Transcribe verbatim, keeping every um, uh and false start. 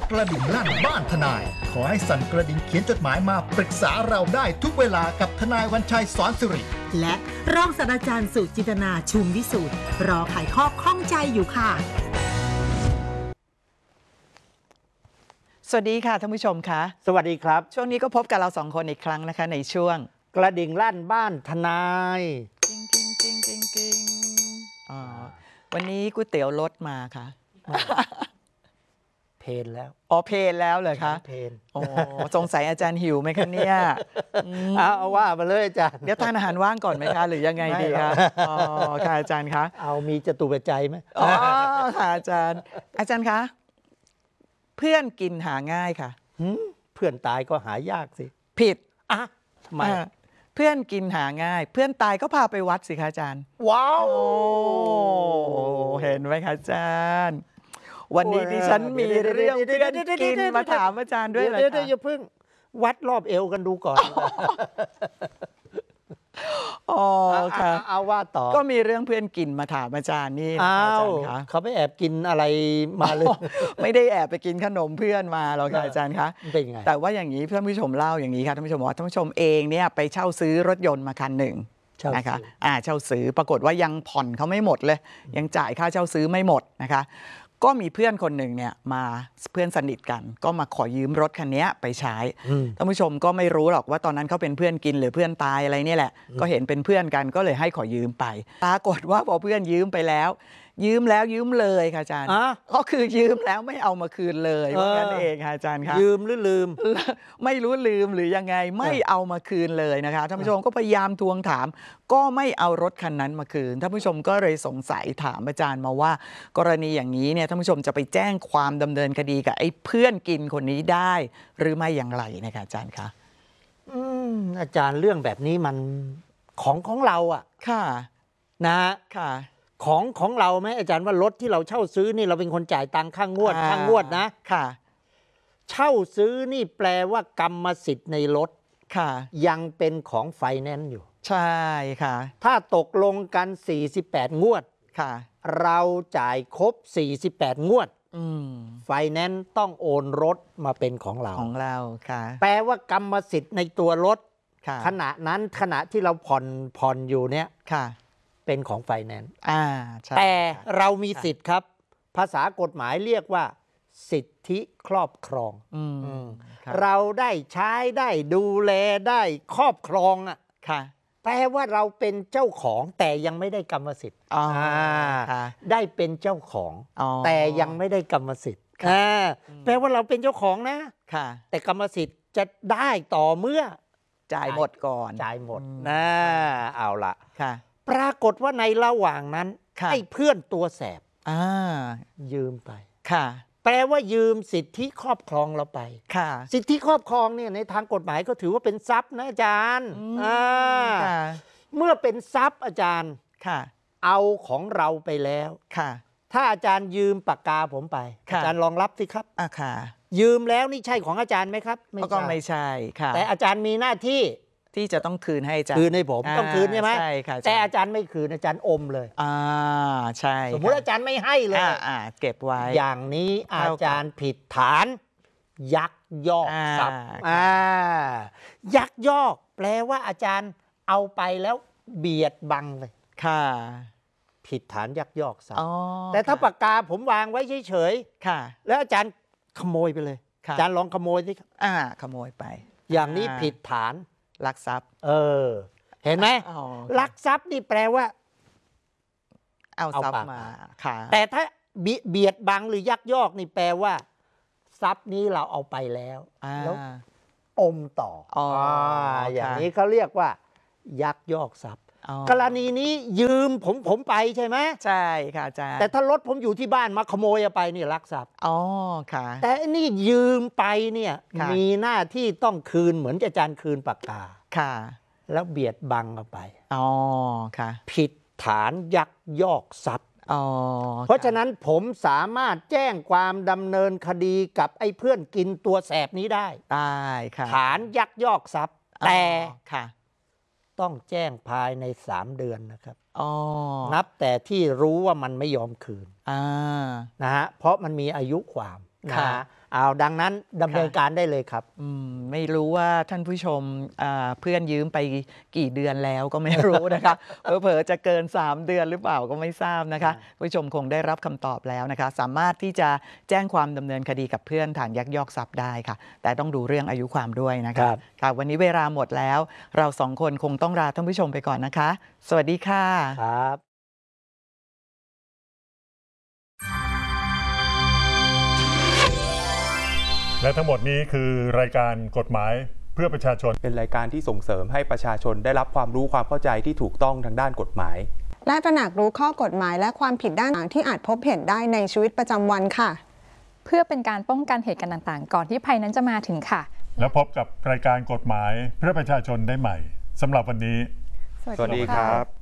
กระดิ่งลั่นบ้านทนายขอให้สั่นกระดิ่งเขียนจดหมายมาปรึกษาเราได้ทุกเวลากับทนายวันชัยสอนสิริและรองศาสตราจารย์สุจินตนาชุมวิสูตรรอไขข้อข้องใจอยู่ค่ะสวัสดีค่ะท่านผู้ชมคะสวัสดีครับช่วงนี้ก็พบกับเราสองคนอีกครั้งนะคะในช่วงกระดิ่งลั่นบ้านทนายกิ้งกิ้งกิ้งกิ้งกิ้งอ๋อวันนี้ก๋วยเตี๋ยวรสมาค่ะเพลแล้วอ๋อเพลแล้วเหรอคะเพลโอ้สงสัยอาจารย์หิวไหมคะเนี่ยเอาว่ามาเลยอาจารย์เดี๋ยวทานอาหารว่างก่อนไหมคะหรือยังไงดีคะอ๋อค่ะอาจารย์คะเอามีจตุปัจจัยไหมอ๋อค่ะอาจารย์อาจารย์คะเพื่อนกินหาง่ายค่ะเพื่อนตายก็หายากสิผิดอ่ะไม่เพื่อนกินหาง่ายเพื่อนตายก็พาไปวัดสิคะอาจารย์ว้าวเห็นไหมคะอาจารย์วันนี้ดิฉันมีเรื่องเพื่อนกินมาถามอาจารย์ด้วยเหรอคะเดี๋ยวอย่าเพิ่งวัดรอบเอวกันดูก่อนอ๋อค่ะเอาว่าต่อก็มีเรื่องเพื่อนกินมาถามอาจารย์นี่อาจารย์คะเขาไปแอบกินอะไรมาเลยไม่ได้แอบไปกินขนมเพื่อนมาหรอกค่ะอาจารย์คะเป็นไงแต่ว่าอย่างนี้ท่านผู้ชมเล่าอย่างนี้ค่ะท่านผู้ชมว่าท่านผู้ชมเองเนี่ยไปเช่าซื้อรถยนต์มาคันหนึ่งนะคะอ่าเช่าซื้อปรากฏว่ายังผ่อนเขาไม่หมดเลยยังจ่ายค่าเช่าซื้อไม่หมดนะคะก็มีเพื่อนคนหนึ่งเนี่ยมาเพื่อนสนิทกันก็มาขอยืมรถคันนี้ไปใช้ท่านผู้ชมก็ไม่รู้หรอกว่าตอนนั้นเขาเป็นเพื่อนกินหรือเพื่อนตายอะไรนี่แหละก็เห็นเป็นเพื่อนกันก็เลยให้ขอยืมไปปรากฏว่าพอเพื่อนยืมไปแล้วยืมแล้วยืมเลยค่ะอาจารย์ก็คือยืมแล้วไม่เอามาคืนเลยว่างั้นเองค่ะอาจารย์คะยืมหรือลืมไม่รู้ลืมหรือยังไงไม่เอามาคืนเลยนะคะท่านผู้ชมก็พยายามทวงถามก็ไม่เอารถคันนั้นมาคืนท่านผู้ชมก็เลยสงสัยถามอาจารย์มาว่ากรณีอย่างนี้เนี่ยท่านผู้ชมจะไปแจ้งความดำเนินคดีกับไอ้เพื่อนกินคนนี้ได้หรือไม่อย่างไรนะคะอาจารย์คะอืมอาจารย์เรื่องแบบนี้มันของของเราอ่ะค่ะนะค่ะของของเราไหมอาจารย์ว่ารถที่เราเช่าซื้อนี่เราเป็นคนจ่ายตังค่างวดค่างวดนะค่ะเช่าซื้อนี่แปลว่ากรรมสิทธิ์ในรถค่ะยังเป็นของไฟแนนซ์อยู่ใช่ค่ะถ้าตกลงกันสี่สิบแปดงวดค่ะเราจ่ายครบสี่สิบแปดงวดไฟแนนซ์ต้องโอนรถมาเป็นของเราของเราค่ะแปลว่ากรรมสิทธิ์ในตัวรถขณะนั้นขณะที่เราผ่อนผ่อนอยู่เนี่ยค่ะเป็นของไฟแนนซ์แต่เรามีสิทธิ์ครับภาษากฎหมายเรียกว่าสิทธิครอบครองเราได้ใช้ได้ดูแลได้ครอบครองอ่ะแปลว่าเราเป็นเจ้าของแต่ยังไม่ได้กรรมสิทธิ์ได้เป็นเจ้าของแต่ยังไม่ได้กรรมสิทธิ์แปลว่าเราเป็นเจ้าของนะแต่กรรมสิทธิ์จะได้ต่อเมื่อจ่ายหมดก่อนจ่ายหมดนะเอาละปรากฏว่าในระหว่างนั้นไอ้เพื่อนตัวแสบยืมไปค่ะแปลว่ายืมสิทธิครอบครองเราไปค่ะสิทธิครอบครองเนี่ยในทางกฎหมายก็ถือว่าเป็นทรัพย์นะอาจารย์เมื่อเป็นทรัพย์อาจารย์ค่ะเอาของเราไปแล้วค่ะถ้าอาจารย์ยืมปากกาผมไปอาจารย์ลองรับสิครับอ่ะค่ะยืมแล้วนี่ใช่ของอาจารย์ไหมครับก็ไม่ใช่ค่ะแต่อาจารย์มีหน้าที่ที่จะต้องคืนให้อาจารย์คืนให้ผมต้องคืนใช่ไหมใช่ค่ะแต่อาจารย์ไม่คืนอาจารย์อมเลยอ่าใช่สมมติอาจารย์ไม่ให้เลยอ่าเก็บไว้อย่างนี้อาจารย์ผิดฐานยักยอกทรัพย์อ่ายักยอกแปลว่าอาจารย์เอาไปแล้วเบียดบังเลยค่ะผิดฐานยักยอกทรัพย์แต่ถ้าปากกาผมวางไว้เฉยๆค่ะแล้วอาจารย์ขโมยไปเลยอาจารย์ลองขโมยสิครับอ่าขโมยไปอย่างนี้ผิดฐานลักทรัพย์เออเห็นไหมลักทรัพย์นี่แปลว่าเอาทรัพย์มาค่ะแต่ถ้าเบียดบังหรือยักยอกนี่แปลว่าทรัพย์นี้เราเอาไปแล้วแล้วอมต่ออย่างนี้เขาเรียกว่ายักยอกทรัพย์กรณีนี้ยืมผมผมไปใช่ไหมใช่ค่ะอาจารย์แต่ถ้ารถผมอยู่ที่บ้านมาขโมยไปนี่ลักทรัพย์อ๋อค่ะแต่นี่ยืมไปเนี่ยมีหน้าที่ต้องคืนเหมือนอาจารย์คืนปากกาค่ะแล้วเบียดบังเอาไปอ๋อค่ะผิดฐานยักยอกทรัพย์อ๋อเพราะฉะนั้นผมสามารถแจ้งความดำเนินคดีกับไอ้เพื่อนกินตัวแสบนี้ได้ได้ค่ะฐานยักยอกทรัพย์แต่ค่ะต้องแจ้งภายในสามเดือนนะครับนับแต่ที่รู้ว่ามันไม่ยอมคืนนะฮะเพราะมันมีอายุความนะเอาดังนั้นดำเนินการได้เลยครับไม่รู้ว่าท่านผู้ชมเพื่อนยืมไปกี่เดือนแล้วก็ไม่รู้นะคะเผลอๆจะเกินสามเดือนหรือเปล่าก็ไม่ทราบนะคะผู้ชมคงได้รับคำตอบแล้วนะคะสามารถที่จะแจ้งความดำเนินคดีกับเพื่อนฐานยักยอกทรัพย์ได้ค่ะแต่ต้องดูเรื่องอายุความด้วยนะคะค่ะวันนี้เวลาหมดแล้วเราสองคนคงต้องลาท่านผู้ชมไปก่อนนะคะสวัสดีค่ะครับและทั้งหมดนี้คือรายการกฎหมายเพื่อประชาชนเป็นรายการที่ส่งเสริมให้ประชาชนได้รับความรู้ความเข้าใจที่ถูกต้องทางด้านกฎหมายและตระหนักรู้ข้อกฎหมายและความผิดด้านต่างที่อาจพบเห็นได้ในชีวิตประจำวันค่ะเพื่อเป็นการป้องกันเหตุการณ์ต่างๆก่อนที่ภัยนั้นจะมาถึงค่ะแล้วพบกับรายการกฎหมายเพื่อประชาชนได้ใหม่สำหรับวันนี้สวัสดีครับ